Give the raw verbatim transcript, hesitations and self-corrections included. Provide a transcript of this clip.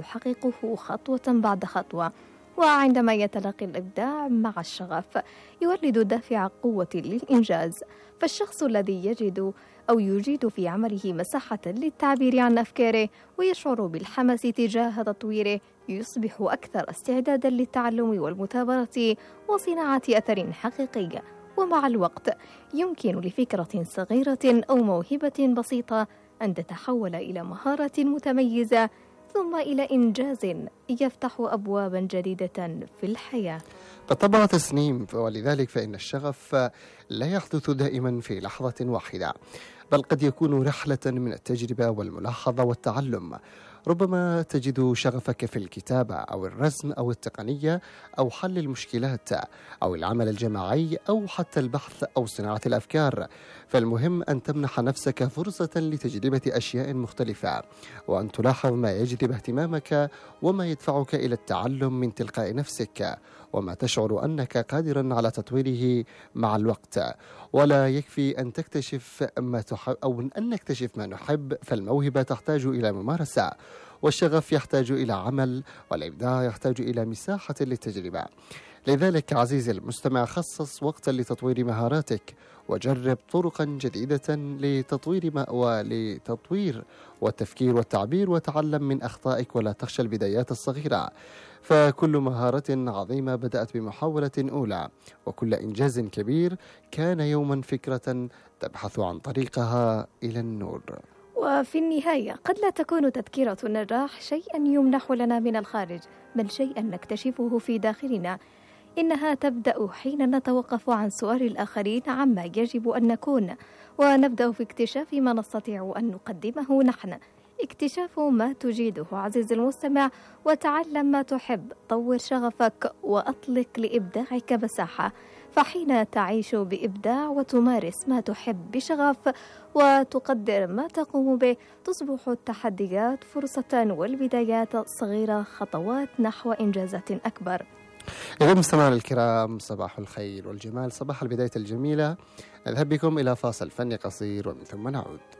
يحققه خطوة بعد خطوة. وعندما يتلاقي الإبداع مع الشغف يولد دافع قوة للإنجاز، فالشخص الذي يجد أو يجيد في عمله مساحة للتعبير عن أفكاره ويشعر بالحماس تجاه تطويره يصبح أكثر استعدادا للتعلم والمثابرة وصناعة أثر حقيقي. ومع الوقت يمكن لفكرة صغيرة أو موهبة بسيطة أن تتحول إلى مهارة متميزة ثم إلى إنجاز يفتح أبوابا جديدة في الحياة. بالطبع تسنيم، ولذلك فإن الشغف لا يحدث دائما في لحظة واحدة، بل قد يكون رحلة من التجربة والملاحظة والتعلم. ربما تجد شغفك في الكتابة أو الرسم أو التقنية أو حل المشكلات أو العمل الجماعي أو حتى البحث أو صناعة الأفكار. فالمهم أن تمنح نفسك فرصة لتجربة أشياء مختلفة، وأن تلاحظ ما يجذب اهتمامك وما يدفعك إلى التعلم من تلقاء نفسك، وما تشعر أنك قادرا على تطويره مع الوقت. ولا يكفي أن تكتشف ما تحب أو أن نكتشف ما نحب، فالموهبة تحتاج إلى ممارسة، والشغف يحتاج إلى عمل، والإبداع يحتاج إلى مساحة للتجربة. لذلك عزيزي المستمع، خصص وقتا لتطوير مهاراتك، وجرب طرقا جديدة لتطوير ما ولتطوير والتفكير والتعبير، وتعلم من أخطائك ولا تخشى البدايات الصغيرة، فكل مهارة عظيمة بدأت بمحاولة أولى، وكل إنجاز كبير كان يوما فكرة تبحث عن طريقها إلى النور. وفي النهاية قد لا تكون تذكرة النجاح شيئا يمنح لنا من الخارج، بل شيئا نكتشفه في داخلنا. إنها تبدأ حين نتوقف عن سؤال الآخرين عما يجب أن نكون، ونبدأ في اكتشاف ما نستطيع أن نقدمه نحن. اكتشاف ما تجيده عزيزي المستمع، وتعلم ما تحب، طور شغفك وأطلق لإبداعك مساحة. فحين تعيش بإبداع وتمارس ما تحب بشغف وتقدر ما تقوم به، تصبح التحديات فرصة والبدايات صغيرة خطوات نحو إنجازات أكبر. إذا مستمعنا الكرام، صباح الخير والجمال، صباح البداية الجميلة. نذهب بكم إلى فاصل فني قصير ومن ثم نعود.